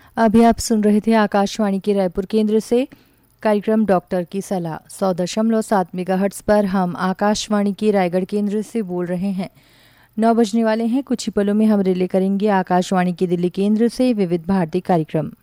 अभी आप सुन रहे थे आकाशवाणी के रायपुर केंद्र से कार्यक्रम डॉक्टर की सलाह 100.7 मेगाहर्ट्ज पर हम आकाशवाणी के रायगढ़ केंद्र से बोल रहे हैं। 9 बजने वाले हैं। कुछ ही पलों में हम रिले करेंगे आकाशवाणी के दिल्ली केंद्र से विविध भारती कार्यक्रम।